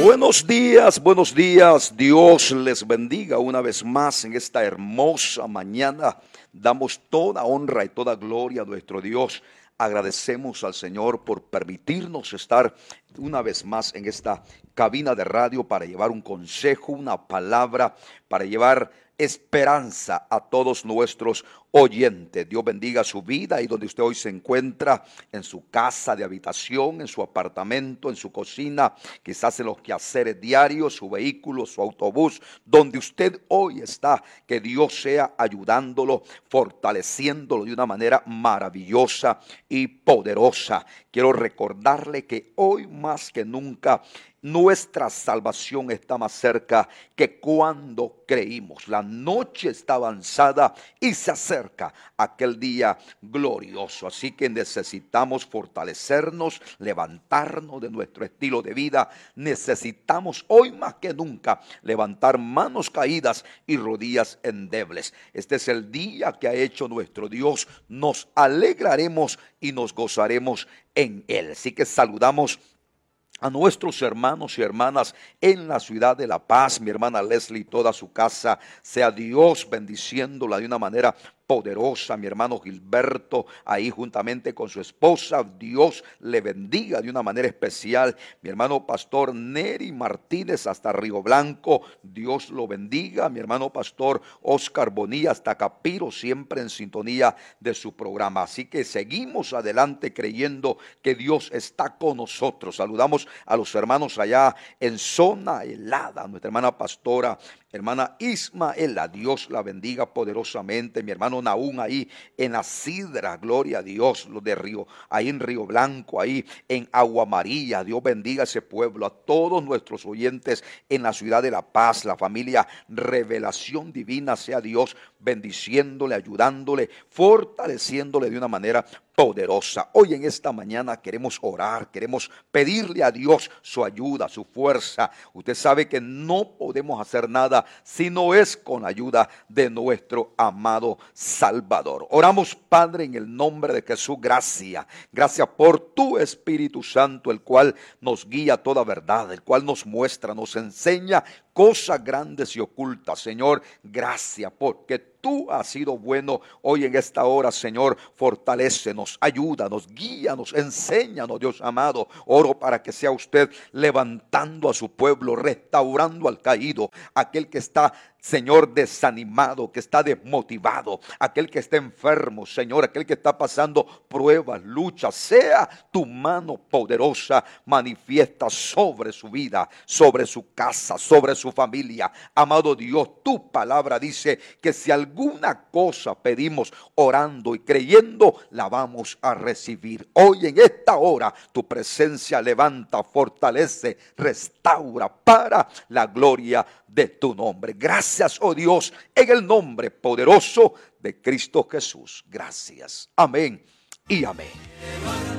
Buenos días, Dios les bendiga una vez más en esta hermosa mañana. Damos toda honra y toda gloria a nuestro Dios. Agradecemos al Señor por permitirnos estar una vez más en esta cabina de radio para llevar un consejo, una palabra, para llevar esperanza a todos nuestros oyentes. Dios bendiga su vida y donde usted hoy se encuentra, en su casa de habitación, en su apartamento, en su cocina, quizás en los quehaceres diarios, su vehículo, su autobús, donde usted hoy está, que Dios sea ayudándolo, fortaleciéndolo de una manera maravillosa y poderosa. Quiero recordarle que hoy más que nunca nuestra salvación está más cerca que cuando creímos. La noche está avanzada y se acerca aquel día glorioso. Así que necesitamos fortalecernos, levantarnos de nuestro estilo de vida. Necesitamos hoy más que nunca levantar manos caídas y rodillas endebles. Este es el día que ha hecho nuestro Dios. Nos alegraremos y nos gozaremos en él. Así que saludamos a nuestros hermanos y hermanas en la ciudad de La Paz, mi hermana Leslie y toda su casa. Sea Dios bendiciéndola de una manera poderosa. Mi hermano Gilberto ahí juntamente con su esposa, Dios le bendiga de una manera especial. Mi hermano pastor Neri Martínez hasta Río Blanco, Dios lo bendiga. Mi hermano pastor Oscar Bonilla hasta Capiro, siempre en sintonía de su programa. Así que seguimos adelante creyendo que Dios está con nosotros. Saludamos a los hermanos allá en zona helada, nuestra hermana pastora, hermana Ismaela, Dios la bendiga poderosamente. Mi hermano Naún ahí en la Sidra, gloria a Dios, los de Río, ahí en Río Blanco, ahí en Agua Amarilla, Dios bendiga ese pueblo. A todos nuestros oyentes en la ciudad de La Paz, la familia Revelación Divina, sea Dios bendiciéndole, ayudándole, fortaleciéndole de una manera poderosa. Hoy en esta mañana queremos orar, queremos pedirle a Dios su ayuda, su fuerza. Usted sabe que no podemos hacer nada si no es con la ayuda de nuestro amado Salvador. Oramos, Padre, en el nombre de Jesús. Gracias por tu Espíritu Santo, el cual nos guía a toda verdad, el cual nos muestra, nos enseña cosas grandes y ocultas. Señor, gracias porque tú has sido bueno hoy en esta hora. Señor, fortalécenos, ayúdanos, guíanos, enséñanos, Dios amado. Oro para que sea usted levantando a su pueblo, restaurando al caído, aquel que está, Señor, desanimado, que está desmotivado, aquel que está enfermo, Señor, aquel que está pasando pruebas, luchas. Sea tu mano poderosa manifiesta sobre su vida, sobre su casa, sobre su familia. Amado Dios, tu palabra dice que si alguna cosa pedimos orando y creyendo, la vamos a recibir. Hoy en esta hora tu presencia levanta, fortalece, restaura para la gloria de tu nombre. Gracias, oh Dios, en el nombre poderoso de Cristo Jesús. Gracias. Amén y amén.